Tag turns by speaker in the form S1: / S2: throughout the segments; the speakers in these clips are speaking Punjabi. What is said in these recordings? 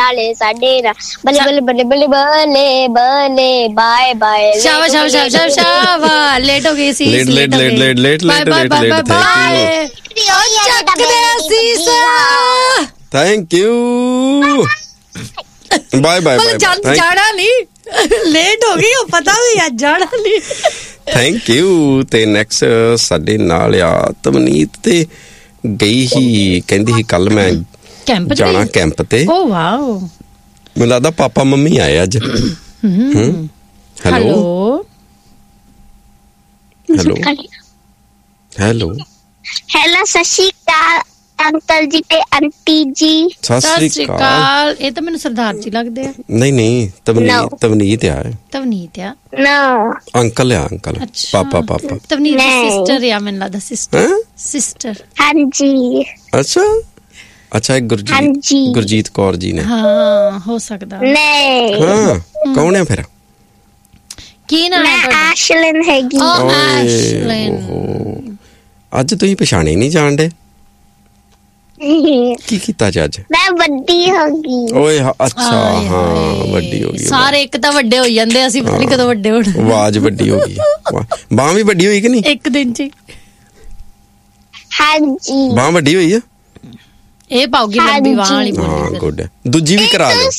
S1: ਨਾਲੇ ਸਾਡੇ ਨਾਲ ਬੱਲੇ ਬੱਲੇ ਬੱਲੇ ਬੱਲੇ ਬੱਲੇ ਬੱਲੇ ਬਾਏ ਬਾਏ
S2: ਸ਼ਾਬਾਸ਼ ਸ਼ਾਬਾਸ਼ ਸ਼ਾਬਾਸ਼ ਸ਼ਾਬਾਸ਼ ਲੇਟ ਹੋ ਗਈ ਸੀ
S3: late thank you bye bye
S2: ਜਾਣਾ ਨਹੀਂ ਲੇਟ ਹੋ ਗਈ ਉਹ ਪਤਾ ਵੀ ਅੱਜ ਜਾਣਾ ਨਹੀਂ
S3: ਥੈਂਕ ਯੂ। ਤੇ ਨੈਕਸਟ ਸਾਡੇ ਨਾਲ ਆ ਤਵਨੀਤ ਤੇ ਗਈ ਹੀ ਕਹਿੰਦੀ ਸੀ ਕੱਲ ਮੈਂ ਜਾਣਾ ਕੈਂਪ ਤੇ।
S2: ਓ ਵਾਓ
S3: ਮੈਨੂੰ ਲੱਗਦਾ ਪਾਪਾ ਮੰਮੀ ਆਏ ਅੱਜ। ਹੈਲੋ ਹੈਲੋ ਹੈਲੋ
S1: ਹੈਲੋ ਸਤਿ ਸ਼੍ਰੀ ਅਕਾਲ ਅੰਕਲ ਜੀ ਤੇ ਆਂਟੀ ਜੀ।
S3: ਸਤਿ ਸ਼੍ਰੀ ਅਕਾਲ।
S2: ਇਹ ਤਾਂ ਮੈਨੂੰ ਸਰਦਾਰ ਜੀ ਲੱਗਦੇ ਆ।
S3: ਨਹੀਂ ਤਵਨੀਤ ਆ
S2: ਨਾ
S3: ਅੰਕਲ ਆ ਅੰਕਲ ਪਾਪਾ
S2: ਤਵਨੀਤ ਦੀ ਸਿਸਟਰ ਆ ਮੈਨੂੰ ਲੱਗਦਾ ਸਿਸਟਰ
S1: ਹਾਂਜੀ
S3: ਅੱਛਾ ਗੁਰਜੀਤ ਕੌਰ ਜੀ ਨੇ।
S2: ਹਾਂ ਹੋ ਸਕਦਾ
S1: ਨਹੀਂ
S3: ਹਾਂ ਕੌਣ ਹੈ ਫਿਰ
S2: ਕੀ ਨਾਮ ਹੈ ਤੁਹਾਡਾ?
S1: ਐਸ਼ਲਿਨ ਹੈਗੀ।
S3: ਅੱਜ ਤੁਸੀਂ ਪਛਾਣੇ ਨਹੀਂ ਜਾਣਦੇ ਕੀ ਕੀਤਾ ਅੱਜ?
S1: ਮੈਂ ਵੱਡੀ ਹੋ ਗਈ।
S3: ਓਏ ਅੱਛਾ ਹਾਂ ਵੱਡੀ ਹੋ ਗਈ।
S2: ਸਾਰੇ ਇੱਕ ਤਾਂ ਵੱਡੇ ਹੋ ਜਾਂਦੇ ਅਸੀਂ ਪਤਾ ਨਹੀਂ ਕਦੋਂ ਵੱਡੇ ਹੋਣ।
S3: ਆਵਾਜ਼ ਵੱਡੀ ਹੋ ਗਈ ਬਾਂਹ ਵੀ ਵੱਡੀ ਹੋਈ ਕਿ ਨਹੀਂ
S2: ਇੱਕ ਦਿਨ ਚ?
S3: ਹਾਂਜੀ ਬਾਂਹ ਵੱਡੀ ਹੋਈ ਆ।
S2: ਇਹ ਪਾਉਗੀ ਲੰਬੀ ਬਾਂਹ ਵਾਲੀ ਬੋਲੀ।
S3: ਹਾਂ ਗੁੱਡ ਦੂਜੀ ਵੀ ਕਰਾ ਲਓ।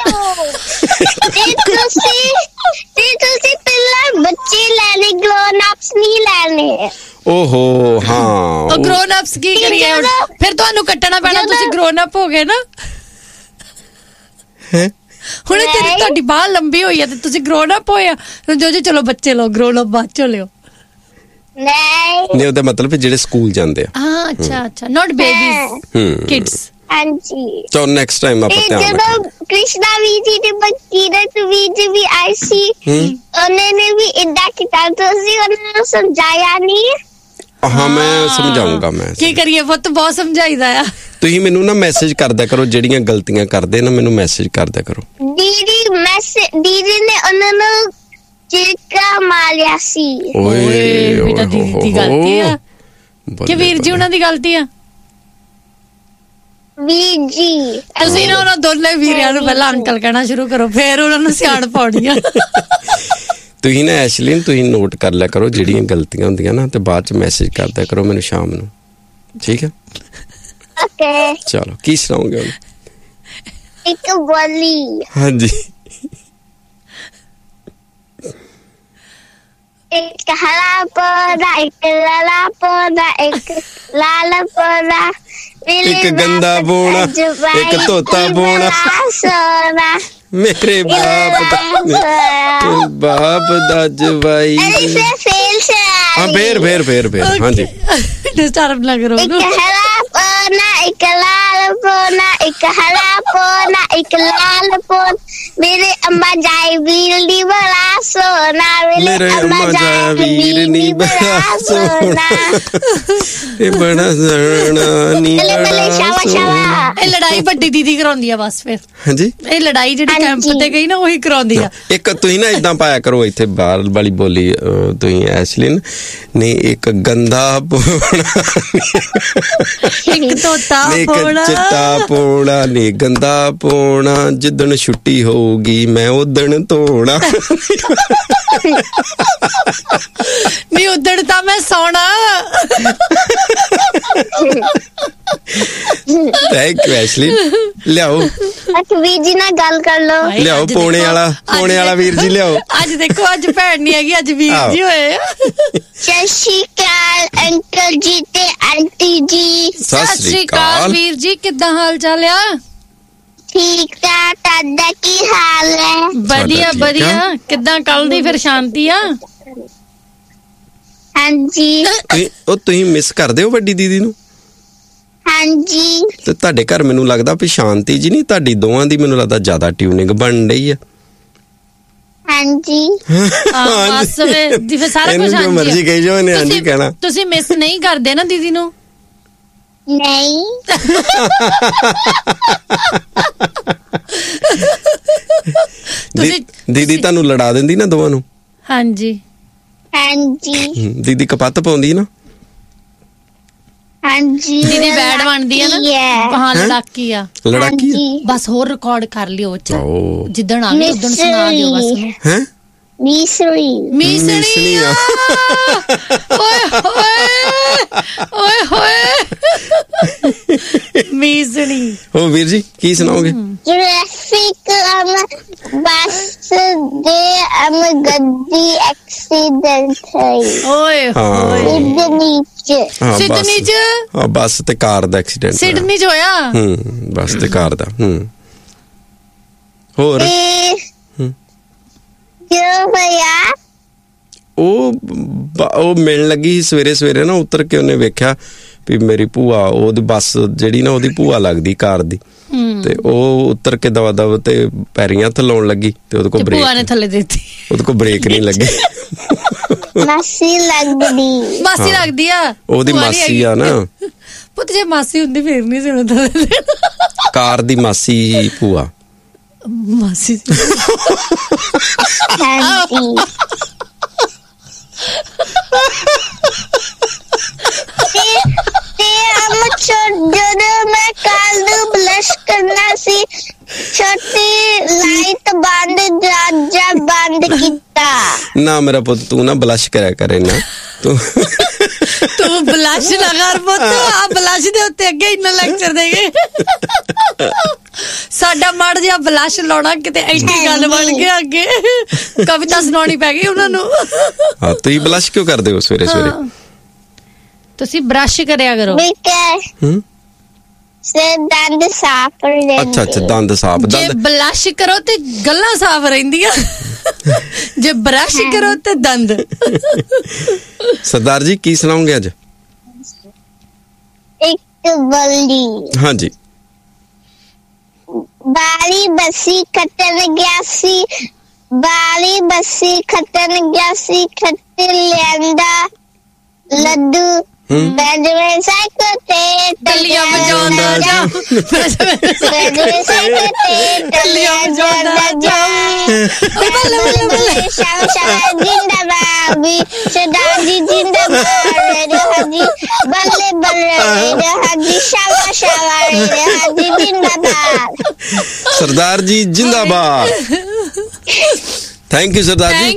S3: ਤੁਸੀਂ ਪਹਿਲਾਂ ਬੱਚੇ ਲੈਣੇ ਗਰੋਨ ਅਪਸ ਨਹੀਂ ਲੈਣੇ। ਓਹੋ ਹਾਂ
S2: ਉਹ ਗਰੋਨ ਅਪਸ ਕੀ ਕਰੀਏ ਹੁਣ ਫਿਰ ਤੁਹਾਨੂੰ ਕੱਟਣਾ ਪੈਣਾ। ਤੁਸੀਂ ਗਰੋਨ ਅਪ ਹੋ ਗਏ ਨਾ ਹੁਣ ਤੁਹਾਡੀ ਬਾਂਹ ਲੰਬੀ ਹੋਈ ਆ ਤੇ ਤੁਸੀਂ ਗਰੋਨ ਅਪ ਹੋਏ ਆ। ਜੋ ਚਲੋ ਬੱਚੇ ਲਓ ਗਰੋਨ ਅਪ ਬਾਅਦ ਚੋਂ ਲਿਓ।
S3: ਨਹੀਂ ਉਹਦਾ ਮਤਲਬ ਜਿਹੜੇ ਸਕੂਲ ਜਾਂਦੇ ਆ।
S2: ਹਾਂ ਅੱਛਾ ਨਾਟ ਬੇਬੀਜ਼ ਕਿਡਸ।
S1: ਹਾਂਜੀ
S3: ਚਲੋ ਨੈਕਸਟ ਟਾਈਮ ਆਪਾਂ ਧਿਆਨ
S1: ਜਦੋਂ ਕ੍ਰਿਸ਼ਨਾ ਵੀ ਜੀ ਤੇ ਬਕੀਰਤ ਵੀ ਜੀ ਵੀ ਆਈ ਸੀ ਉਹਨੇ ਨੇ ਵੀ ਇੱਦਾਂ ਕੀਤਾ ਤੁਸੀਂ ਉਹਨਾਂ ਨੂੰ ਸਮਝਾਇਆ ਨਹੀਂ।
S3: ਹਾਂ ਮੈਂ ਸਮਝਾਉਂਗਾ। ਮੈਂ
S2: ਕੀ ਕਰੀਏ ਪੁੱਤ ਬਹੁਤ ਸਮਝਾਈਦਾ ਆ।
S3: ਤੁਸੀਂ ਮੈਨੂੰ ਨਾ ਮੈਸੇਜ ਕਰਦਿਆ ਕਰੋ ਜਿਹੜੀਆਂ ਗਲਤੀਆਂ ਕਰਦੇ ਨਾ ਮੈਨੂੰ ਮੈਸੇਜ ਕਰਦਿਆ ਕਰੋ। ਦੀਦੀ ਨੇ ਉਹਨਾਂ ਨੂੰ ਚਿੱਕਾ ਮਾਰਿਆ ਸੀ। ਓਏ
S2: ਬੇਟਾ ਦੀਦੀ ਦੀ ਗਲਤੀ ਆ ਕਿ ਵੀਰ ਜੀ ਉਹਨਾਂ ਦੀ ਗਲਤੀ ਆ?
S1: ਵੀਰ ਜੀ
S2: ਤੁਸੀਂ ਨਾ ਉਹਨਾਂ ਦੋਨੇ ਵੀਰਿਆਂ ਨੂੰ ਪਹਿਲਾਂ ਅੰਕਲ ਕਹਿਣਾ ਸ਼ੁਰੂ ਕਰੋ ਫਿਰ ਉਹਨਾਂ ਨੂੰ ਸਿਆਣ ਪਾਉਣੀ ਆ।
S3: ਤੁਸੀਂ ਨਾ ਐਸ਼ਲਿਨ ਤੁਸੀਂ ਨੋਟ ਕਰ ਲਿਆ ਕਰੋ ਜਿਹੜੀਆਂ ਗਲਤੀਆਂ ਹੁੰਦੀਆਂ ਨਾ ਤੇ ਬਾਅਦ ਚ ਮੈਸੇਜ ਕਰਦਿਆ ਕਰੋ ਮੈਨੂੰ ਸ਼ਾਮ ਨੂੰ ਠੀਕ ਹੈ?
S1: ਓਕੇ
S3: ਚਲੋ ਕੀ ਸੁਣਾਓਗੇ ਹੁਣ?
S1: ਇੱਕ ਬੋਲੀ।
S3: ਹਾਂਜੀ
S1: ਇੱਕ ਹਰਾ ਪੌਦਾ ਇੱਕ ਲਾਲਾ ਪੌਦਾ ਇੱਕ ਲਾਲ ਪੌਦਾ
S3: ਇੱਕ ਗੰਦਾ ਬੋਣਾ ਇੱਕ ਤੋਤਾ ਬੋਣਾ ਮੇਰੇ ਬਾਪ ਦਾ ਜਵਾਈ। ਹਾਂ ਫੇਰ ਹਾਂਜੀ
S2: ਡਿਸਟਰਬ ਨਾ ਕਰੋ।
S1: ਇੱਕ ਹਰਾ ਪੌਦਾ ਇੱਕ ਲਾਲ ਪੌਦਾ ਇੱਕ ਹਰਾ ਪੌਦਾ ਇੱਕ ਲਾਲ ਪੌਦਾ ਮੇਰੇ ਅੰਮਾ ਜਾਏ ਵੀਰ ਨੀ ਬੜਾ ਸੋਨਾ ਮੇਰੇ ਅੰਮਾ ਜਾਏ ਵੀਰ ਨੀ ਬੜਾ ਸੋਨਾ
S3: ਇਹ ਬੜਾ ਸੋਹਣਾ ਨੀ ਬੜਾ ਸੋਹਣਾ।
S2: ਇਹ ਲੜਾਈ ਵੱਡੀ ਦੀਦੀ ਕਰਾਉਂਦੀ ਆ ਬਸ ਫਿਰ।
S3: ਹਾਂਜੀ
S2: ਇਹ ਲੜਾਈ ਜਿਹੜੀ ਕੈਂਪ ਤੇ ਗਈ ਨਾ ਉਹੀ ਕਰਾਉਂਦੀ ਆ।
S3: ਇੱਕ ਤੁਸੀਂ ਨਾ ਏਦਾਂ ਪਾਇਆ ਕਰੋ ਇੱਥੇ ਬਾਹਰ ਵਾਲੀ ਬੋਲੀ ਤੁਸੀਂ ਐਸ਼ਲਿਨ ਨੇ ਇੱਕ ਗੰਦਾ ਪੋਣਾ
S2: ਇੱਕ ਤੋਤਾ ਪੋਣਾ
S3: ਚਿੱਟਾ ਪੋਣਾ ਨੇ ਗੰਦਾ ਪੋਣਾ ਜਿੱਦਣ ਛੁੱਟੀ ਹੋਊਗੀ ਮੈਂ ਉਦਣ ਧੋਣਾ।
S2: ਨਹੀਂ ਉਦਣ ਤਾਂ ਮੈਂ ਸੌਣਾ।
S3: Thank you Ashlyn. ਲਿਆਓ
S1: ਵੀਰ ਜੀ ਨਾਲ ਗੱਲ ਕਰ ਲਓ।
S3: ਲਿਆਓ ਪੋਣੇ ਵਾਲਾ ਵੀਰ ਜੀ ਲਿਆਓ। ਅੱਜ
S2: ਦੇਖੋ ਅੱਜ ਭੈਣ ਨਹੀਂ ਹੈਗੀ ਅੱਜ ਵੀਰ ਜੀ ਹੋਏ।
S1: ਸਤਿ ਸ਼੍ਰੀ ਅਕਾਲ ਅੰਕਲ ਜੀ ਤੇ ਆਂਟੀ ਜੀ।
S2: ਸਤਿ ਸ਼੍ਰੀ ਅਕਾਲ ਵੀਰ ਜੀ ਕਿੱਦਾਂ ਹਾਲ ਚਾਲ ਆ?
S1: ਠੀਕ ਠਾਕ ਤੁਹਾਡਾ ਕੀ ਹਾਲ ਹੈ?
S2: ਵਧੀਆ ਕਿੱਦਾਂ ਕੱਲ ਦੀ ਫਿਰ ਸ਼ਾਂਤੀ ਆ?
S1: ਹਾਂਜੀ
S3: ਉਹ ਤੁਸੀਂ ਮਿਸ ਕਰਦੇ ਹੋ ਵੱਡੀ ਦੀਦੀ ਨੂੰ?
S1: ਹਾਂਜੀ
S3: ਤੇ ਤੁਹਾਡੇ ਘਰ ਮੈਨੂੰ ਲੱਗਦਾ ਵੀ ਸ਼ਾਂਤੀ ਜੀ ਨਹੀਂ ਤੁਹਾਡੀ ਦੋਵਾਂ ਦੀ ਮੈਨੂੰ ਲੱਗਦਾ ਜ਼ਿਆਦਾ ਟਿਊਨਿੰਗ ਬਣ ਰਹੀ ਆ।
S1: ਹਾਂਜੀ
S2: ਬਸ ਫਿਰ ਸਾਰਾ ਕੁਝ
S3: ਜੋ ਮਰਜ਼ੀ ਕਹੀ ਜਾਓ ਇਹਨੇ ਹਾਂਜੀ ਕਹਿਣਾ।
S2: ਤੁਸੀਂ ਮਿਸ ਨਹੀਂ ਕਰਦੇ ਨਾ ਦੀਦੀ ਨੂੰ?
S1: ਨਹੀਂ
S3: ਦੀਦੀ ਤੁਹਾਨੂੰ ਲੜਾ ਦਿੰਦੀ ਨਾ ਦੋਵਾਂ ਨੂੰ?
S2: ਹਾਂਜੀ
S1: ਹਾਂਜੀ
S3: ਦੀਦੀ ਕਪੱਤ ਪਾਉਂਦੀ ਨਾ?
S1: ਹਾਂਜੀ
S2: ਦੀਦੀ ਬੈਡ ਬਣਦੀ ਆ ਨਾ ਹਾਂ ਲੜਾਕੀ ਆ
S3: ਲੜਾਕੀ
S2: ਬਸ ਹੋਰ ਰਿਕਾਰਡ ਕਰ ਲਿਓ
S3: ਓ
S2: ਜਿੱਦਣ ਆਵੇ ਉਦੋਂ ਸੁਣਾ ਦਿਓ ਬਸ ਉਹਨੂੰ
S3: ਹੈ
S2: ਮੀਸਣੀ ਓਏ ਹੋਏ ਮੀਸਣੀ
S3: ਹੋ ਵੀਰ ਜੀ ਕੀ ਸੁਣਾਓਗੇ
S1: ਟ੍ਰੈਫਿਕ ਬੱਸ ਦੇ ਗੱਡੀ ਐਕਸੀਡੈਂਟ ਹੋਈ
S2: ਓਏ ਹੋਏ ਸਿਡਨੀ ਚ
S3: ਹਾਂ ਬੱਸ ਤੇ ਕਾਰ ਦਾ ਐਕਸੀਡੈਂਟ
S2: ਸਿਡਨੀ ਚ ਹੋਇਆ
S3: ਬੱਸ ਤੇ ਕਾਰ ਦਾ ਹੋਰ ਉਹ ਮਿਲਣ ਲੱਗੀ ਸਵੇਰੇ ਨਾ ਉਤਰ ਕੇ ਉਹਨੇ ਵੇਖਿਆ ਵੀ ਮੇਰੀ ਭੂਆ ਉਹਦੀ ਬੱਸ ਜਿਹੜੀ ਨਾ ਉਹਦੀ ਭੂਆ ਲੱਗਦੀ ਕਾਰ ਦੀ ਤੇ ਉਹ ਉਤਰ ਕੇ ਦਵਾ ਤੇ ਪੈਰੀਆਂ ਹੱਥ ਲਾਉਣ ਲੱਗੀ ਤੇ ਉਹਦੇ ਕੋਲ
S2: ਭੂਆ ਨੇ ਥੱਲੇ ਦਿੱਤੀ
S3: ਉਹਦੇ ਕੋਲ ਬ੍ਰੇਕ ਨਹੀਂ ਲੱਗੀ
S1: ਮਾਸੀ
S2: ਲੱਗਦੀ ਆ
S3: ਉਹਦੀ ਮਾਸੀ ਆ ਨਾ
S2: ਪੁੱਤ ਜੇ ਮਾਸੀ ਹੁੰਦੀ ਫੇਰ ਨਹੀਂ ਸੁਣਦਾ
S3: ਕਾਰ ਦੀ ਮਾਸੀ ਭੂਆ
S2: ਮਾਸੀ
S1: ਜਦੋਂ ਮੈਂ ਕੱਲ ਨੂੰ ਬਲਸ਼ ਕਰਨਾ ਸੀ ਛੋਟੀ ਲਾਈਟ ਬੰਦ ਕੀਤਾ
S3: ਨਾ ਮੇਰਾ ਪੁੱਤ ਤੂੰ ਨਾ ਬਲਸ਼ ਕਰਿਆ ਕਰੇ ਨਾ
S2: ਤੂੰ ਬਲਸ਼ ਨਾ ਕਰ ਪੁੱਤ ਆ ਬਲਸ਼ ਦੇ ਉੱਤੇ ਅੱਗੇ ਇੰਨਾ ਲੈਕਚਰ ਦੇਗੇ ਸਾਡਾ ਮੜ ਜਿਹਾ ਬਲਸ਼ ਲਾਉਣਾ ਕਿਤੇ ਐਡੀ ਗੱਲ ਬਣ ਗਿਆ ਅੱਗੇ ਕਵਿਤਾ ਸੁਣਾਉਣੀ ਪੈ ਗਈ ਉਹਨਾਂ ਨੂੰ
S3: ਹਾਂ ਤੁਸੀਂ ਬਲਸ਼ ਕਿਉਂ ਕਰਦੇ ਹੋ ਸਵੇਰੇ
S2: ਤੁਸੀਂ ਬ੍ਰਸ਼ ਕਰਿਆ ਕਰੋ
S1: ਦੰਦ ਸਾਫ਼ ਰਹਿੰਦੇ
S3: ਅੱਛਾ ਦੰਦ ਸਾਫ਼
S2: ਜੇ ਬਲਸ਼ ਕਰੋ ਤੇ ਗੱਲਾਂ ਸਾਫ਼ ਰਹਿੰਦੀਆਂ ਜੇ ਬ੍ਰਸ਼ ਕਰੋ ਤੇ ਦੰਦ
S3: ਸਰਦਾਰ ਜੀ ਕੀ ਸੁਣਾਉਂਗੇ ਅੱਜ
S1: ਇੱਕ ਬਲੀ
S3: ਹਾਂਜੀ
S1: ਬਾਲੀ ਬੱਸੀ ਖੱਟਣ ਗਿਆ ਸੀ ਖੱਟੇ ਲਿਆਂਦਾ ਲੱਡੂ ਬੈਡਵੇ ਸਾਈਕਲ ਤੇ
S2: ਟੱਲੀਆਂ ਵਜਾਉਂਦਾ ਜਾ
S1: ਬੈਡਵੇ ਸਾਈਕਲ ਤੇ ਟੱਲੀਆਂ ਵਜਾਉਂਦਾ ਜਾ ਬੱਲੇ ਸ਼ਾਮ ਜਿੰਦਾਬਾਦ ਵੀ ਸਰਦਾਰ ਜੀ ਜਿੰਦਾਬਾਦ ਹਾਜੀ ਬੱਲੇ ਹਾਜੀ ਸ਼ਾਬਾਸ਼ ਹਾਜੀ ਜਿੰਦਾਬਾਦ
S3: ਸਰਦਾਰ ਜੀ ਜਿੰਦਾਬਾਦ ਥੈਂਕ ਯੂ ਸਰਦਾਰ ਜੀ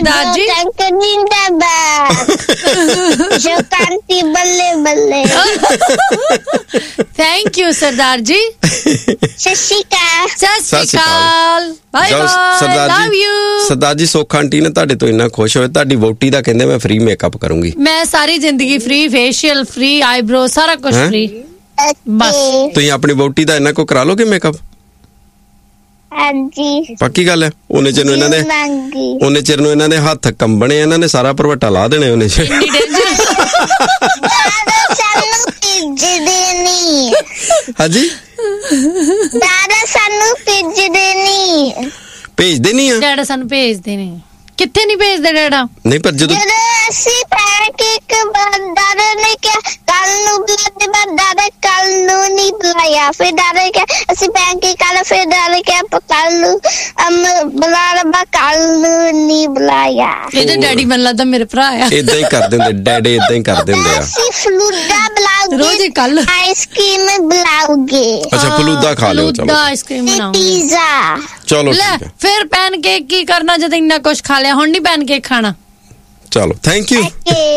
S1: ਜਿੰਦਾਬਾਦ ਸ਼ੁਕਰਾਨੀ ਬੱਲੇ
S2: ਥੈਂਕ ਯੂ ਸਰਦਾਰ ਜੀ
S1: ਸਤਿ ਸ਼੍ਰੀ
S2: ਅਕਾਲ bye bye love you
S3: Sardar ji ਸੁੱਖ ਆਂਟੀ ਨੇ ਤੁਹਾਡੇ ਤੋਂ ਇੰਨਾ ਖੁਸ਼ ਹੋਏ ਤੁਹਾਡੀ ਵੋਟੀ ਦਾ ਕਹਿੰਦੇ ਮੈਂ ਫ੍ਰੀ ਮੇਕਅਪ ਕਰੂੰਗੀ ਮੈਂ
S2: ਸਾਰੀ ਜ਼ਿੰਦਗੀ ਫ੍ਰੀ ਫੇਸ਼ੀਅਲ ਫ੍ਰੀ ਆਈਬ੍ਰੋ ਸਾਰਾ ਕੁਝ ਫ੍ਰੀ ਬਸ
S3: ਤੁਸੀਂ ਆਪਣੀ ਵੋਟੀ ਦਾ ਇੰਨਾ ਕੋ ਕਰਾ ਲੋਗੇ ਮੇਕਅਪ
S1: ਹਾਂਜੀ
S3: ਪੱਕੀ ਗੱਲ ਹੈ ਉਹਨੇ ਚਿਰ ਨੂੰ ਇਹਨਾਂ ਦੇ ਹੱਥ ਕੰਬਣੇ ਇਹਨਾਂ ਨੇ ਸਾਰਾ ਭਰਵੱਟਾ ਲਾ ਦੇਣੇ ਉਹਨੇ ਚ ਹਾਂਜੀ
S1: ਦਾਦਾ ਸਾਨੂੰ
S3: ਭੇਜਦੇ ਨਹੀਂ ਆ
S2: ਡੈਡਾ ਸਾਨੂੰ ਭੇਜਦੇ ਨੇ ਕਿੱਥੇ ਨਹੀਂ ਭੇਜਦੇ ਡੈਡਾ
S3: ਨਹੀਂ ਪਰ ਜਦੋਂ
S1: ਅਸੀਂ ਪੈਨਕੇਕ ਦਾਦਾ ਨੇ ਕਿਹਾ ਕੱਲ ਨੂੰ ਦਾਦਾ ਕੱਲ ਨੂੰ ਨਹੀਂ ਬੁਲਾਇਆ ਫਿਰ ਦਾਦਾ ਨੇ ਕਿਹਾ ਅਸੀਂ ਪੈਨਕੇਕ ਕੱਲ ਫਿਰ ਦਾਦਾ ਨੇ ਕਿਹਾ ਕੱਲ ਨੂੰ ਬੁਲਾ ਕੱਲ ਨੂੰ ਨਹੀਂ ਬੁਲਾਇਆ
S2: ਇਹਦੇ ਡੈਡੀ ਮੈਨੂੰ ਲੱਗਦਾ ਮੇਰੇ ਭਰਾ ਆ
S3: ਇਦਾਂ ਹੀ ਕਰਦੇ ਹੁੰਦੇ ਡੈਡੀ ਇਦਾਂ ਹੀ ਕਰਦੇ ਹੁੰਦੇ ਆ
S1: ਅਸੀਂ ਫਲੂਦਾ ਬੁਲਾਓਗੇ
S2: ਰੋਜ਼ ਹੀ ਕੱਲ
S1: ਆਈਸਕ੍ਰੀਮ ਬੁਲਾਓਗੇ
S3: ਅੱਛਾ ਫਲੂਦਾ ਖਾ ਲਿਓ ਚਲੋ
S2: ਆਈਸਕ੍ਰੀਮ ਬਣਾਉਂਗੇ
S1: ਪੀਜ਼ਾ
S3: ਚਲੋ
S2: ਲੈ ਫਿਰ ਪੈਨਕੇਕ ਕੀ ਕਰਨਾ ਜਦ ਇੰਨਾ ਕੁਝ ਖਾ ਲਿਆ ਹੁਣ ਨਹੀਂ ਪੈਨਕੇਕ ਖਾਣਾ
S3: ਚਲੋ ਥੈਂਕ ਯੂ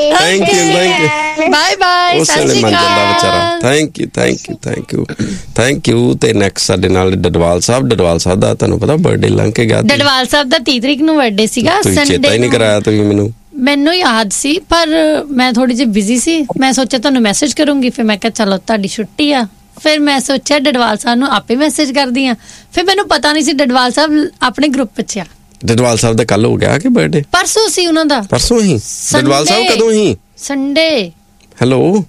S2: ਬਾਏ ਬਾਏ
S3: ਸਤਿ ਸ਼੍ਰੀ ਅਕਾਲ ਥੈਂਕ ਯੂ ਤੇ ਨੈਕਸਟ ਸਾਡੇ ਨਾਲ ਡਡਵਾਲ ਸਾਹਿਬ ਦਾ ਤੁਹਾਨੂੰ ਪਤਾ ਬਰਥਡੇ ਲੰਘ ਕੇ ਗਿਆ
S2: ਡਡਵਾਲ ਸਾਹਿਬ ਦਾ 30 ਤਰੀਕ ਨੂੰ ਬਰਥਡੇ ਸੀਗਾ
S3: ਸੰਡੇ ਚੇਤਾ ਹੀ ਨਹੀਂ ਕਰਾਇਆ ਤੁਸੀਂ
S2: ਮੈਨੂੰ ਯਾਦ ਸੀ ਪਰ ਮੈਂ ਥੋੜੀ ਜਿਹੀ ਬਿਜ਼ੀ ਸੀ ਮੈਂ ਸੋਚਿਆ ਤੁਹਾਨੂੰ ਮੈਸੇਜ ਕਰੂੰਗੀ ਫਿਰ ਮੈਂ ਕਿਹਾ ਚਲੋ ਤੁਹਾਡੀ ਛੁੱਟੀ ਆ ਫਿਰ ਮੈਂ ਸੋਚਿਆ ਡਡਵਾਲ ਸਾਹਿਬ ਨੂੰ ਆਪੇ ਮੈਸੇਜ ਕਰਦੀ ਆ ਫਿਰ ਮੈਨੂੰ ਪਤਾ ਨਹੀਂ ਸੀ ਡਡਵਾਲ ਸਾਹਿਬ ਆਪਣੇ ਗਰੁੱਪ ਵਿੱਚ ਆ
S3: ਡਡਵਾਲ ਸਾਹਿਬ ਦਾ ਕੱਲ ਹੋ ਗਿਆ ਕਿ ਬਰਥਡੇ
S2: ਪਰਸੋਂ ਸੀ ਉਹਨਾਂ ਦਾ
S3: ਪਰਸੋਂ ਹੀ ਡਡਵਾਲ ਸਾਹਿਬ ਕਦੋਂ ਹੀ
S2: ਸੰਡੇ
S3: ਹੈਲੋ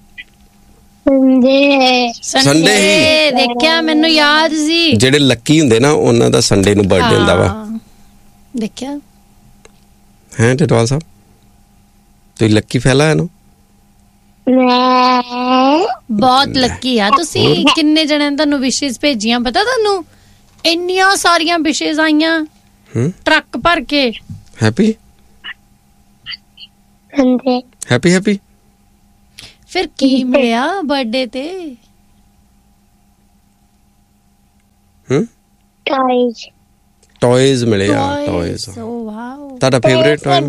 S2: ਸੰਡੇ ਦੇਖਿਆ ਮੈਨੂੰ ਯਾਦ ਸੀ
S3: ਜਿਹੜੇ ਲੱਕੀ ਹੁੰਦੇ ਨਾ ਉਹਨਾਂ ਦਾ ਸੰਡੇ ਨੂੰ ਬਰਥਡੇ ਹੁੰਦਾ ਵਾ
S2: ਦੇਖਿਆ
S3: ਹੈ ਡਡਵਾਲ ਸਾਹਿਬ ਤੁਸੀਂ ਲੱਕੀ ਫੈਲਾ ਹੈ ਨਾ
S2: ਬਹੁਤ ਲੱਕੀ ਆ ਤੁਸੀਂ ਕਿੰਨੇ ਜਣਿਆਂ ਨੇ ਤੁਹਾਨੂੰ ਵਿਸ਼ੇਸ ਭੇਜੀਆਂ ਪਤਾ ਤੁਹਾਨੂੰ ਇੰਨੀਆਂ ਸਾਰੀਆਂ ਵਿਸ਼ੇਸ ਆਈਆਂ ਟਰੱਕ ਭਰ ਕੇ
S3: ਹੈਪੀ
S2: ਫਿਰ ਕੀ ਮਿਲਿਆ ਬਰਥਡੇ ਤੇ?
S3: ਟੌਇਜ਼ ਮਿਲੇ ਆ, ਟੌਇਜ਼।
S2: ਵਾਓ,
S3: ਤੁਹਾਡਾ ਫੇਵਰੇਟ ਟੌਏ?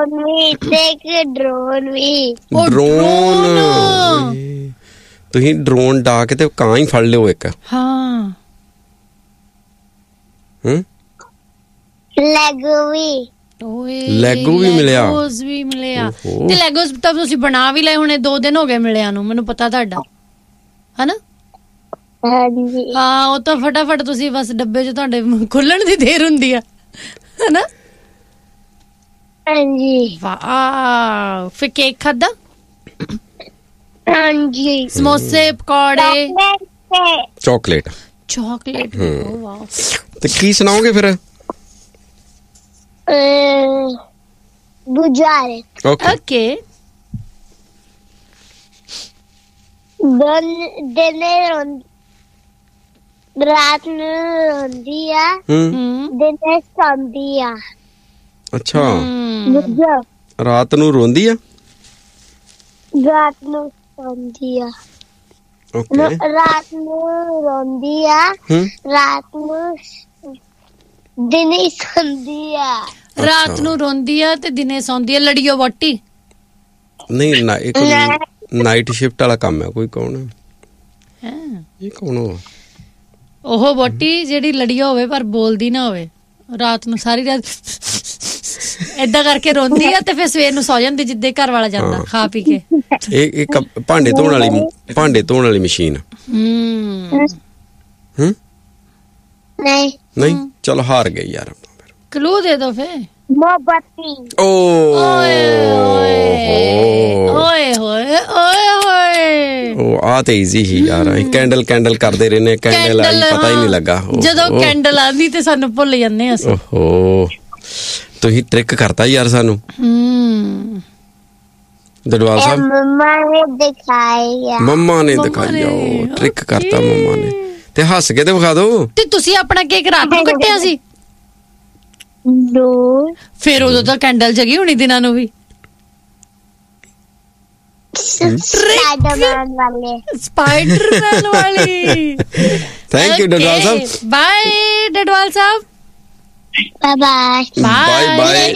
S3: ਡਰੋਨ। ਤੁਸੀਂ ਡਰੋਨ ਡਾ ਕੇ ਤੇ ਕਾਂ ਹੀ ਫੜ ਲਿਓ ਇੱਕ।
S2: ਹਾਂ।
S3: ਲੈਗੋ ਵੀ ਮਿਲਿਆ।
S2: ਲੈਗੋਸ ਵੀ ਮਿਲਿਆ। ਤੇ ਲੈਗੋਸ ਤਾਂ ਤੁਸੀਂ ਬਣਾ ਵੀ ਲਏ ਹੁਣੇ, 2 ਦਿਨ ਹੋ ਗਏ ਮਿਲਿਆ ਨੂੰ, ਮੈਨੂੰ ਪਤਾ ਤੁਹਾਡਾ, ਹਨਾ? ਹਾਂ, ਉਹ ਤਾਂ ਫਟਾਫਟ ਤੁਸੀਂ ਬਸ ਡੱਬੇ 'ਚ ਤੁਹਾਡੇ ਖੁੱਲਣ ਦੀ ਦੇਰ ਹੁੰਦੀ ਆ, ਹਨਾ?
S1: ਹਾਂਜੀ।
S2: ਵਾਹ, ਫਿਰ ਕੇਕ ਖਾਦਾ?
S1: ਹਾਂਜੀ।
S2: ਸਮੋਸੇ, ਪਕੌੜੇ,
S3: ਚਾਕਲੇਟ।
S2: ਵਾਹ।
S3: ਤੇ ਕੀ ਸੁਣਾਓਗੇ ਫਿਰ?
S1: ਗੁਜ਼ਾਰੇ।
S2: ਓਕੇ।
S1: ਰਾਤ ਨੂੰ ਰੋਂਦੀ ਆ, ਦਿਨੇ ਸੌਂਦੀ ਆ।
S3: ਅੱਛਾ, ਰਾਤ ਨੂੰ ਰੋਂਦੀ ਆ,
S1: ਰਾਤ ਨੂੰ ਸੌਂਦੀ ਆ। ਰਾਤ ਨੂੰ ਰੋਂਦੀ ਆ, ਰਾਤ ਨੂੰ ਦਿਨੇ ਸੌਂਦੀ ਆ।
S2: ਰਾਤ ਨੂੰ ਰੋਂਦੀ ਆ ਤੇ ਦਿਨੇ ਸੌਂਦੀ ਆ। ਲੜੀਓ ਵੋਟੀ? ਨਹੀਂ,
S3: ਇੱਕ ਨਾਈਟ ਸ਼ਿਫਟ ਵਾਲਾ ਕੰਮ ਹੈ। ਕੋਈ ਕੌਣ ਹੈ ਇਹ? ਕੌਣ ਹੋ?
S2: ਉਹ ਵੋਟੀ ਜਿਹੜੀ ਲੜੀਓ ਹੋਵੇ ਪਰ ਬੋਲਦੀ ਨਾ ਹੋਵੇ, ਰਾਤ ਨੂੰ ਸਾਰੀ ਰਾਤ ਏਦਾਂ ਕਰਕੇ ਰੋਂਦੀ ਆ ਤੇ ਫਿਰ ਸਵੇਰ ਨੂੰ ਸੌ ਜਾਂਦੀ ਜਿੱਦੇ ਘਰ ਵਾਲਾ ਜਾਂਦਾ ਖਾ ਪੀ ਕੇ।
S3: ਇਹ ਭਾਂਡੇ ਧੋਣ ਵਾਲੀ ਮਸ਼ੀਨ। ਨਹੀਂ, ਚਲੋ ਹਾਰ ਗਏ ਯਾਰ।
S2: ਕਲੂ ਦੇ ਦੋ ਫਿਰ।
S1: ਮੋਮਬੱਤੀ।
S3: ਉਹ ਆ ਤੇ ਈਜ਼ੀ ਹੀ ਯਾਰ। ਕੈਂਡਲ ਕਰਦੇ ਰਹਿੰਦੇ, ਕੈਂਡਲ ਆਈ ਪਤਾ ਹੀ ਨਹੀਂ ਲੱਗਾ।
S2: ਜਦੋਂ ਕੈਂਡਲ ਆਂਦੀ ਤੇ ਸਾਨੂੰ ਭੁੱਲ ਜਾਂਦੇ ਅਸੀਂ।
S3: ਓਹੋ, ਤੁਸੀਂ ਟ੍ਰਿਕ ਕਰਤਾ ਯਾਰ ਸਾਨੂੰ। ਦੜਵਾਲ ਸਾਹਿਬ ਮੰਮਾ ਨੇ ਦਿਖਾਇਆ। ਉਹ ਟ੍ਰਿਕ ਕਰਤਾ ਮੰਮਾ ਨੇ। ਤੇ ਹੱਸ ਕੇ ਤੇ ਵਿਖਾ ਦੋ। ਤੇ
S2: ਤੁਸੀਂ ਆਪਣਾ ਕੇਕ ਰਾਤ ਨੂੰ ਕੱਟਿਆ ਸੀ? ਫਿਰ ਉਦੋਂ ਤਾਂ ਕੈਂਡਲ ਜਗੀ ਹੋਣੀ ਦਿਨਾਂ ਨੂੰ ਵੀ। ਸਪਾਈਡਰਮੈਨ ਵਾਲੀ।
S3: Thank you Dadwal Sahib.
S2: Bye Dadwal Sahib.
S3: Bye.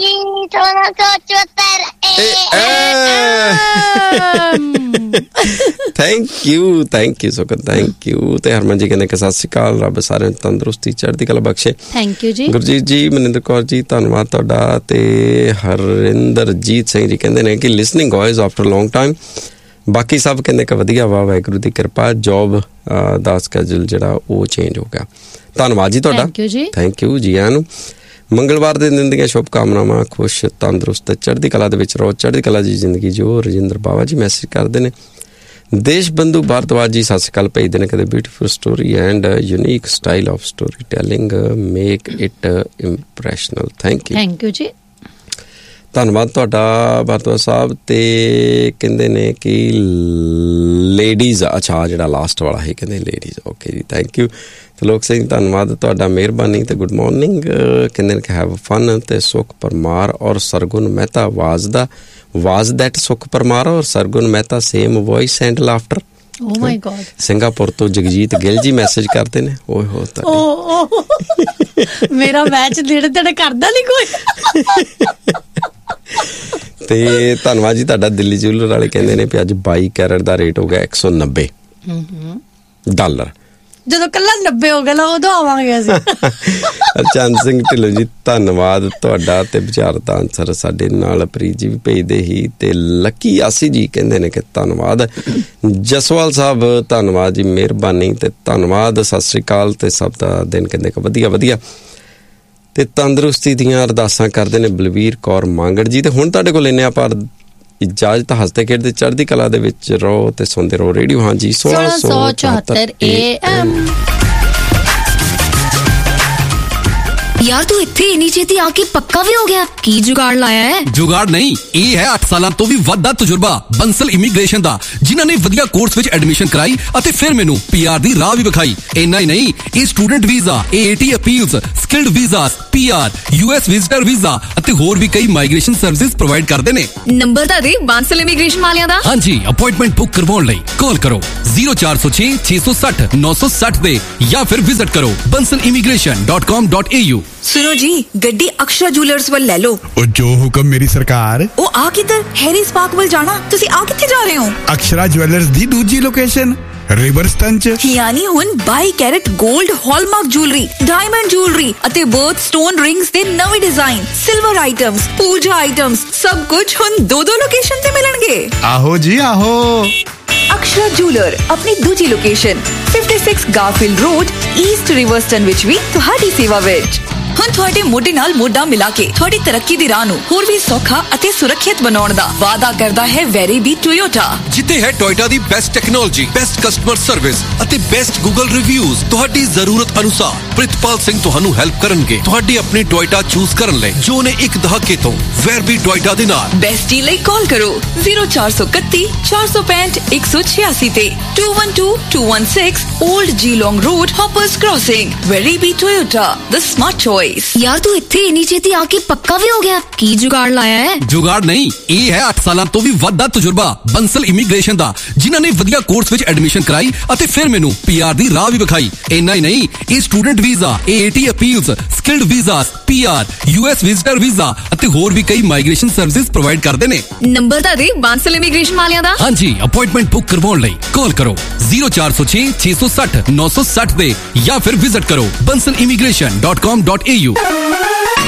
S3: Thank you ਸੁਖਨ, thank you. ਤੇ ਹਰਮਨ ਜੀ ਕਹਿੰਦੇ ਕਿ ਸਤਿ ਸ਼੍ਰੀ ਅਕਾਲ, ਰੱਬ ਸਾਰਿਆਂ ਨੂੰ ਤੰਦਰੁਸਤੀ ਚੜ੍ਹਦੀ ਕਲਾ ਬਖਸ਼ੇ।
S2: ਥੈਂਕ ਯੂ ਜੀ।
S3: ਗੁਰਜੀਤ ਜੀ, ਮਨਿੰਦਰ ਕੌਰ ਜੀ, ਧੰਨਵਾਦ ਤੁਹਾਡਾ। ਤੇ ਹਰਿੰਦਰਜੀਤ ਸਿੰਘ ਜੀ ਕਹਿੰਦੇ ਨੇ ਕਿ listening voice after long time. ਬਾਕੀ ਸਭ ਕਹਿੰਦੇ ਕਿ ਵਧੀਆ ਵਾ, ਵਾਹਿਗੁਰੂ ਦੀ ਕਿਰਪਾ। ਜੋਬ ਦਾ ਸਕੈਜੂਲ ਜਿਹੜਾ ਉਹ ਚੇਂਜ ਹੋ ਗਿਆ। ਧੰਨਵਾਦ ਜੀ ਤੁਹਾਡਾ। ਥੈਂਕ ਯੂ ਜੀ ਆਇਆਂ ਨੂੰ। ਮੰਗਲਵਾਰ ਦੇ ਦਿਨ ਦੀਆਂ ਸ਼ੁਭ ਕਾਮਨਾਵਾਂ। ਖੁਸ਼, ਤੰਦਰੁਸਤ, ਚੜ੍ਹਦੀ ਕਲਾ ਦੇ ਵਿੱਚ ਰਹੋ। ਚੜ੍ਹਦੀ ਕਲਾ ਦੀ ਜ਼ਿੰਦਗੀ ਜੋ। ਰਜਿੰਦਰ ਬਾਵਾ ਜੀ ਮੈਸੇਜ ਕਰਦੇ ਨੇ। ਦੇਸ਼ ਬੰਧੂ ਭਾਰਤਵਾਜ ਜੀ ਸਤਿ ਸ਼੍ਰੀ ਅਕਾਲ ਭੇਜਦੇ ਨੇ। ਕਹਿੰਦੇ beautiful story and unique style of story telling make it ਇੰਪ੍ਰੈਸ਼ਨਲ। Thank you
S2: ਜੀ।
S3: ਧੰਨਵਾਦ ਤੁਹਾਡਾ ਭਾਰਤਵਾਜ ਸਾਹਿਬ। ਤੇ ਕਹਿੰਦੇ ਨੇ ਕਿ ਲੇਡੀਜ਼, ਅੱਛਾ ਜਿਹੜਾ ਲਾਸਟ ਵਾਲਾ ਹੈ ਕਹਿੰਦੇ ਲੇਡੀਜ਼। ਓਕੇ ਜੀ, ਥੈਂਕ ਯੂ। ਲੋਕ ਸਿੰਘ ਧੰਨਵਾਦ ਤੁਹਾਡਾ, ਮਿਹਰਬਾਨੀ। ਤੇ ਗੁੱਡ ਮਾਰਨਿੰਗ ਕਹਿੰਦੇ ਨੇ ਕਿ ਹੈਵ ਫਨ। ਤੇ ਸੁਖ ਪਰਮਾਰ ਔਰ ਸਰਗੁਣ ਮਹਿਤਾ ਵਾਜ਼ ਦੈਟ ਸੁਖ ਪਰਮਾਰ ਔਰ Sargun Mehta same voice and laughter.
S2: O my god.
S3: Singapore ਤੋਂ ਜਗਜੀਤ ਗਿੱਲ ਜੀ ਮੈਸੇਜ ਕਰਦੇ ਨੇ। ਓਏ ਹੋ
S2: ਮੇਰਾ ਮੈਚ ਨੇੜੇ ਕਰਦਾ ਨਹੀਂ ਕੋਈ।
S3: ਤੇ ਧੰਨਵਾਦ ਜੀ ਤੁਹਾਡਾ। ਦਿੱਲੀ ਜੂਲਰ ਵਾਲੇ ਕਹਿੰਦੇ ਨੇ ਵੀ ਅੱਜ 22 ਕੈਰਟ ਦਾ ਰੇਟ ਹੋ ਗਿਆ $190।
S2: ਜਦੋਂ ਕੱਲਾ 90 ਹੋ ਗਿਆ ਉਦੋਂ ਆਵਾਂਗੇ ਅਸੀਂ।
S3: ਚੰਦ ਸਿੰਘ ਢਿੱਲੋਂ ਜੀ ਧੰਨਵਾਦ ਤੁਹਾਡਾ। ਤੇ ਵਿਚਾਰ ਦਾ ਆਨਸਰ ਸਾਡੇ ਨਾਲ ਪ੍ਰੀਤ ਜੀ ਵੀ ਭੇਜਦੇ ਹੀ। ਤੇ ਲੱਕੀ ਆਸੀ ਜੀ ਕਹਿੰਦੇ ਨੇ ਕਿ ਧੰਨਵਾਦ। ਜਸਵਾਲ ਸਾਹਿਬ ਧੰਨਵਾਦ ਜੀ, ਮਿਹਰਬਾਨੀ ਤੇ ਧੰਨਵਾਦ। ਸਤਿ ਸ੍ਰੀ ਅਕਾਲ। ਤੇ ਸਭ ਦਾ ਦਿਨ ਕਹਿੰਦੇ ਕਿ ਵਧੀਆ। ਤੇ ਤੰਦਰੁਸਤੀ ਦੀਆਂ ਅਰਦਾਸਾਂ ਕਰਦੇ ਨੇ ਬਲਵੀਰ ਕੌਰ ਮਾਂਗੜ ਜੀ। ਤੇ ਹੁਣ ਤੁਹਾਡੇ ਕੋਲ ਲੈਨੇ ਆਪਾਂ ਇਜਾਜ਼ਤ। ਹੱਸਦੇ ਖੇਡਦੇ ਚੜ੍ਹਦੀ ਕਲਾ ਦੇ ਵਿੱਚ ਰਹੋ ਤੇ ਸੁਣਦੇ ਰਹੋ ਰੇਡੀਓ। ਹਾਂਜੀ 1674 AM।
S4: ਯਾਰ ਤੂੰ ਇੱਥੇ ਇੰਨੀ ਛੇਤੀ ਆ ਕੇ ਪੱਕਾ ਵੀ ਹੋ ਗਿਆ, ਕੀ ਜੁਗਾੜ ਲਾਇਆ ਹੈ?
S5: ਜੁਗਾੜ ਨਹੀਂ, ਇਹ ਹੈ 8 ਸਾਲਾਂ ਤੋਂ ਵੀ ਵੱਧ ਦਾ ਤਜਰਬਾ ਬੰਸਲ ਇਮੀਗ੍ਰੇਸ਼ਨ ਦਾ, ਜਿਨ੍ਹਾਂ ਨੇ ਵਧੀਆ ਕੋਰਸ ਵਿੱਚ ਐਡਮਿਸ਼ਨ ਕਰਾਈ ਅਤੇ ਫਿਰ ਮੈਨੂੰ PR ਦੀ ਰਾਹ ਵੀ ਵਿਖਾਈ। ਇੰਨਾ ਹੀ ਨਹੀਂ, ਇਹ student visa, AAT appeals, skilled visas, PR, US visitor visa ਅਤੇ ਹੋਰ ਵੀ ਕਈ ਮਾਈਗ੍ਰੇਸ਼ਨ ਸਰਵਿਸਿਜ਼ ਪ੍ਰੋਵਾਈਡ ਕਰਦੇ ਨੇ।
S4: ਨੰਬਰ ਤਾਂ ਦੇ ਬਾਂਸਲ ਇਮੀਗ੍ਰੇਸ਼ਨ ਵਾਲਿਆਂ ਦਾ।
S5: ਹਾਂਜੀ, ਅਪਾਇੰਟਮੈਂਟ ਬੁੱਕ ਕਰਵਾਉਣ ਲਈ ਕਾਲ ਕਰੋ 0406 660 960 ਤੇ ਜਾਂ ਫਿਰ ਵਿਜ਼ਿਟ ਕਰੋ bansalimigration.com.au।
S6: सुनो जी, गड्डी अक्षरा जूलर्स वाल ले लो।
S7: ओ जो हुक्म मेरी सरकार।
S6: ओ आ किधर? हैरीज पार्क वाल जाना। तुसी आ किथे जा रहे हो?
S7: अक्षरा ज्वेलर्स दी दूजी लोकेशन रिवरस्टन च,
S6: यानी हुन 22 carat gold hallmark jewellery, diamond jewellery अते बर्थ स्टोन रिंग्स दे नवे डिजाइन, सिल्वर आइटम्स, पूजा आइटम्स, सब कुछ हुन दो लोकेशन ते मिलणगे।
S7: आहो जी आहो।
S6: अक्षरा जूलर अपनी दूजी लोकेशन 56 गारफील्ड रोड, ईस्ट रिवरस्टन विच भी तुहाडी सेवा विच। ਹੁਣ ਤੁਹਾਡੇ ਮੋਢੇ ਨਾਲ ਮੋਢਾ ਮਿਲਾ ਕੇ ਤੁਹਾਡੀ ਤਰੱਕੀ ਦੀ ਰਾਹ ਨੂੰ ਹੋਰ ਵੀ ਸੌਖਾ ਅਤੇ ਸੁਰੱਖਿਅਤ ਬਣਾਉਣ ਦਾ ਵਾਅਦਾ ਕਰਦਾ ਹੈ ਵੈਰੀਬੀ ਟੋਯੋਟਾ,
S5: ਜਿੱਥੇ ਹੈ ਟੋਯੋਟਾ ਦੀ best technology, best customer service ਅਤੇ ਬੈਸਟ ਗੂਗਲ ਰਿਵਿਊਜ਼। ਤੁਹਾਡੀ ਜ਼ਰੂਰਤ ਅਨੁਸਾਰ ਪ੍ਰਿਤਪਾਲ ਸਿੰਘ ਤੁਹਾਨੂੰ ਹੈਲਪ ਕਰਨਗੇ ਤੁਹਾਡੀ ਆਪਣੀ ਟੋਯੋਟਾ ਚੂਜ਼ ਕਰਨ ਲਈ, ਜੋ ਨੇ ਇੱਕ ਦਹਾਕੇ ਤੋਂ ਵੈਰਬੀ ਟੋਯੋਟਾ ਦੇ ਨਾਲ।
S6: ਬੈਸਟ ਡੀਲ ਲਈ ਕਾਲ ਕਰੋ 0431 465 186 ਤੇ 212-216 올ਡ ਜੀਲੋਂਗ ਰੋਡ, ਹੌਪਰਸ ਕ੍ਰਾਸਿੰਗ। ਵੈਰੀਬੀ ਟੋਯੋਟਾ, ਦ ਸਮਾਰਟ ਚੋਇਸ।
S4: ਯਾਰ ਤੂੰ ਇੱਥੇ ਇੰਨੀ ਛੇਤੀ ਆ ਕੇ ਪੱਕਾ ਵੀ ਹੋ ਗਿਆ, ਕੀ ਜੁਗਾੜ ਲਾਇਆ ਹੈ?
S5: ਜੁਗਾੜ ਨਹੀਂ, ਇਹ ਹੈ 8 ਸਾਲਾਂ ਤੋਂ ਵੀ ਵੱਧ ਦਾ ਤਜਰਬਾ ਬੰਸਲ ਇਮੀਗ੍ਰੇਸ਼ਨ ਦਾ, ਜਿਨ੍ਹਾਂ ਨੇ ਵਧੀਆ ਕੋਰਸ ਵਿੱਚ ਐਡਮਿਸ਼ਨ ਕਰਾਈ ਅਤੇ ਫਿਰ ਮੈਨੂੰ PR ਦੀ ਰਾਹ ਵੀ ਵਿਖਾਈ। ਇੰਨਾ ਹੀ ਨਹੀਂ, ਇਹ student visa, AAT appeals, skilled visas, PR, US visitor visa ਅਤੇ ਹੋਰ ਵੀ ਕਈ ਮਾਈਗ੍ਰੇਸ਼ਨ ਸਰਵਿਸਿਜ਼ ਪ੍ਰੋਵਾਈਡ ਕਰਦੇ ਨੇ।
S4: ਨੰਬਰ ਤਾਂ ਦੇ ਬਾਂਸਲ ਇਮੀਗ੍ਰੇਸ਼ਨ ਵਾਲਿਆਂ ਦਾ।
S5: ਹਾਂਜੀ, ਅਪਾਇੰਟਮੈਂਟ ਬੁੱਕ ਕਰਵਾਉਣ ਲਈ ਕਾਲ ਕਰੋ 0406 660 960 ਤੇ ਜਾਂ ਫਿਰ ਵਿਜ਼ਿਟ ਕਰੋ bansalimigration.com.au।